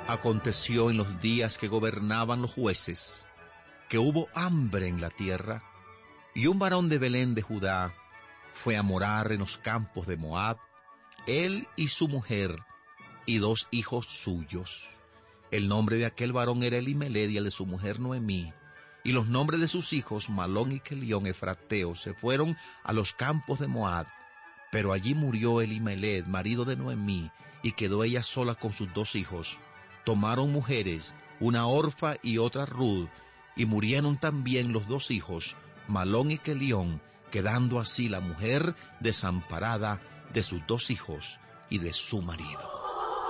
Aconteció en los días que gobernaban los jueces, que hubo hambre en la tierra, y un varón de Belén de Judá fue a morar en los campos de Moab, él y su mujer, y 2 hijos suyos. El nombre de aquel varón era Elimeled y el de su mujer Noemí, y los nombres de sus hijos Malón y Kelión efrateos se fueron a los campos de Moab. Pero allí murió Elimeled, marido de Noemí, y quedó ella sola con sus 2 hijos. Tomaron mujeres, una Orfa y otra Ruth, y murieron también los 2 hijos, Malón y Kelión, quedando así la mujer desamparada de sus 2 hijos y de su marido.